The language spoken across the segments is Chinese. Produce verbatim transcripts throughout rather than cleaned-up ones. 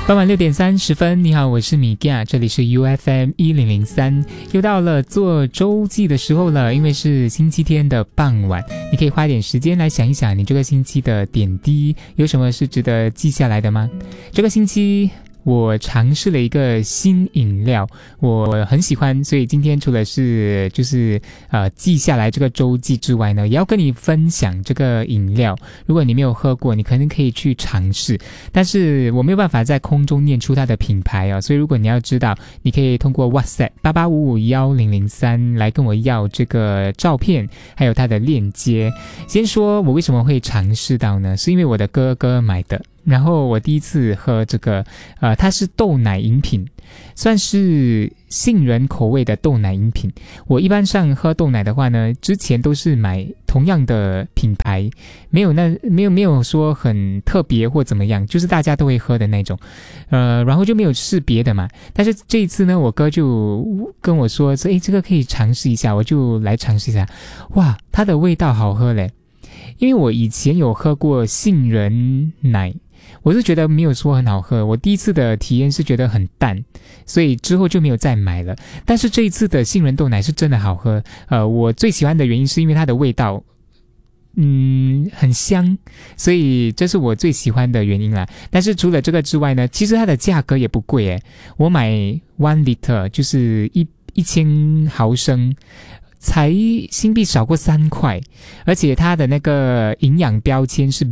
傍晚六点三十分，你好，我是米迦，这里是 U F M 一零零三，又到了做周记的时候了。因为是星期天的傍晚，你可以花一点时间来想一想，你这个星期的点滴有什么是值得记下来的吗？这个星期我尝试了一个新饮料，我很喜欢，所以今天除了是就是呃记下来这个周记之外呢，也要跟你分享这个饮料。如果你没有喝过，你可能可以去尝试，但是我没有办法在空中念出它的品牌哦，所以如果你要知道，你可以通过 WhatsApp 八八五五一零零三来跟我要这个照片，还有它的链接。先说我为什么会尝试到呢？是因为我的哥哥买的。然后我第一次喝这个呃，它是豆奶饮品，算是杏仁口味的豆奶饮品。我一般上喝豆奶的话呢，之前都是买同样的品牌，没有那没有没有说很特别或怎么样，就是大家都会喝的那种，呃，然后就没有试别的嘛。但是这一次呢，我哥就跟我说，诶，这个可以尝试一下，我就来尝试一下。哇，它的味道好喝嘞！因为我以前有喝过杏仁奶。我是觉得没有说很好喝，我第一次的体验是觉得很淡，所以之后就没有再买了。但是这一次的杏仁豆奶是真的好喝，呃，我最喜欢的原因是因为它的味道，嗯，很香，所以这是我最喜欢的原因啦。但是除了这个之外呢，其实它的价格也不贵诶，我买 one liter 就是一一千毫升。才新币少过三块，而且它的那个营养标签是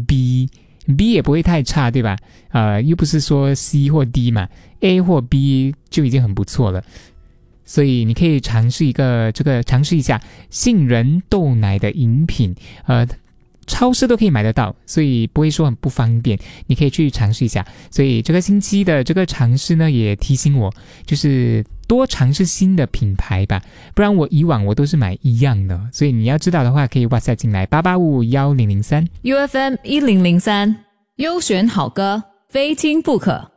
B。B 也不会太差，对吧？呃，又不是说 C 或 D 嘛 ，A 或 B 就已经很不错了。所以你可以尝试一个这个尝试一下杏仁豆奶的饮品，呃，超市都可以买得到，所以不会说很不方便。你可以去尝试一下。所以这个星期的这个尝试呢，也提醒我，就是多尝试新的品牌吧，不然我以往我都是买一样的。所以你要知道的话，可以 WhatsApp 进来八八五五一零零三 U F M 一零零三，优选好歌，非听不可。